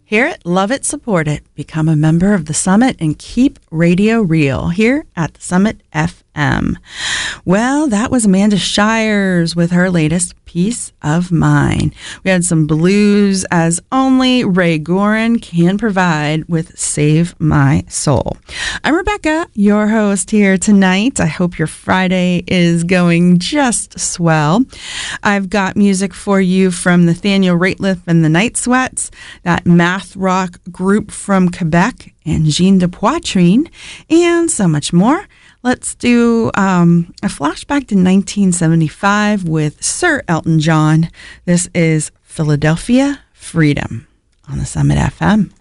Hear it, love it, support it. Become a member of the Summit and keep radio real here at the Summit FM. Well, that was Amanda Shires with her latest Peace of Mind. We had some blues as only Ray Gorin can provide with Save My Soul. I'm Rebecca, your host here tonight. I hope your Friday is going just swell. I've got music for you from Nathaniel Rateliff and the Night Sweats, that math rock group from Quebec, and Jean de Poitrine, and so much more. Let's do a flashback to 1975 with Sir Elton John. This is Philadelphia Freedom on the Summit FM.